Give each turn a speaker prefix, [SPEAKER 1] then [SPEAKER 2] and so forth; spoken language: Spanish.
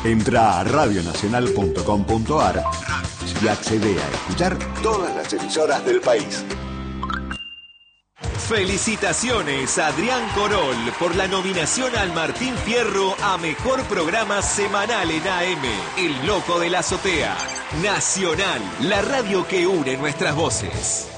[SPEAKER 1] Entra a radionacional.com.ar y accede a escuchar todas las emisoras del país.
[SPEAKER 2] Felicitaciones a Adrián Corol por la nominación al Martín Fierro a Mejor Programa Semanal en AM. El Loco de la Azotea. Nacional, la radio que une nuestras voces.